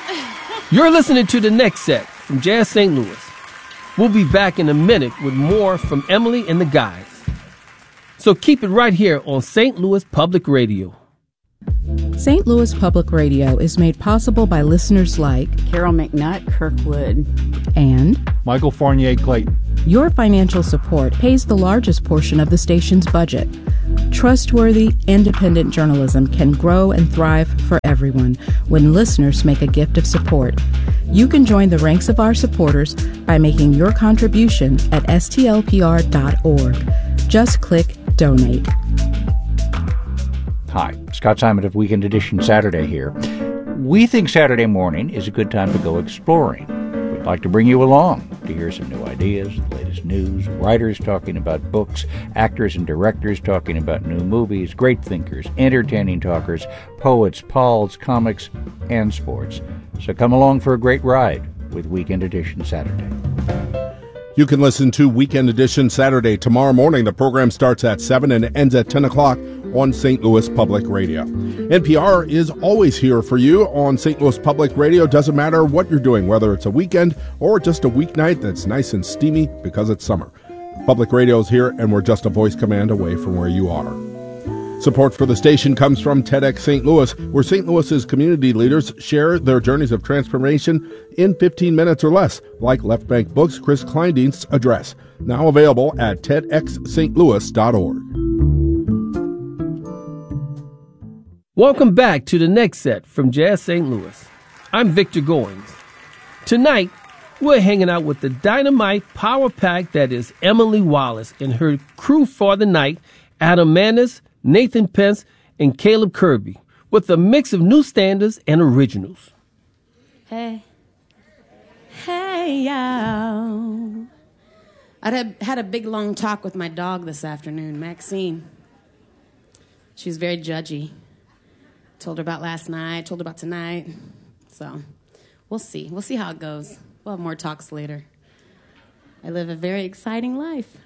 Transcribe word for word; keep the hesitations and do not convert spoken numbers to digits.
You're listening to The Next Set from Jazz Saint Louis. We'll be back in a minute with more from Emily and the guys. So keep it right here on Saint Louis Public Radio. Saint Louis Public Radio is made possible by listeners like Carol McNutt Kirkwood and Michael Fournier Clayton. Your financial support pays the largest portion of the station's budget. Trustworthy, independent journalism can grow and thrive for everyone when listeners make a gift of support. You can join the ranks of our supporters by making your contribution at S T L P R dot org. Just click Donate. Hi, Scott Simon of Weekend Edition Saturday here. We think Saturday morning is a good time to go exploring. We'd like to bring you along to hear some new ideas, the latest news, writers talking about books, actors and directors talking about new movies, great thinkers, entertaining talkers, poets, pals, comics, and sports. So come along for a great ride with Weekend Edition Saturday. You can listen to Weekend Edition Saturday tomorrow morning. The program starts at seven and ends at ten o'clock on Saint Louis Public Radio. N P R is always here for you on Saint Louis Public Radio. Doesn't matter what you're doing, whether it's a weekend or just a weeknight that's nice and steamy because it's summer. Public Radio is here, and we're just a voice command away from where you are. Support for the station comes from TEDx Saint Louis, where Saint Louis's community leaders share their journeys of transformation in fifteen minutes or less, like Left Bank Books' Chris Kleindienst's address. Now available at T E D X St Louis dot org. Welcome back to The Next Set from Jazz Saint Louis. I'm Victor Goins. Tonight, we're hanging out with the dynamite power pack that is Emily Wallace and her crew for the night, Adam Manis, Nathan Pence, and Caleb Kirby, with a mix of new standards and originals. Hey, hey, y'all. I had, had a big, long talk with my dog this afternoon, Maxine. She was very judgy. Told her about last night, told her about tonight. So we'll see. We'll see how it goes. We'll have more talks later. I live a very exciting life.